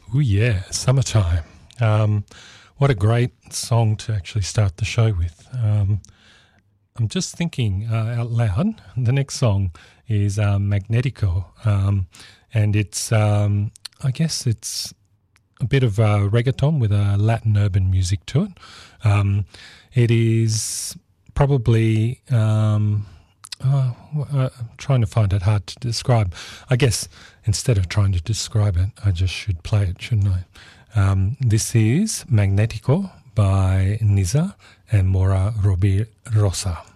Oh yeah, summertime. What a great song to actually start the show with. I'm just thinking out loud. The next song is Magnetico, and it's I guess it's a bit of reggaeton with a Latin urban music to it. It is probably I'm trying to find it hard to describe. I guess instead of trying to describe it, I just should play it, shouldn't I? This is Magnetico by Niza and Mora Robi Rosa.